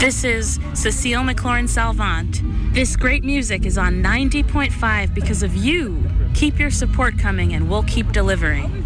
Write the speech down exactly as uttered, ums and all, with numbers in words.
This is Cecile McLaurin Salvant. This great music is on ninety point five because of you. Keep your support coming and we'll keep delivering.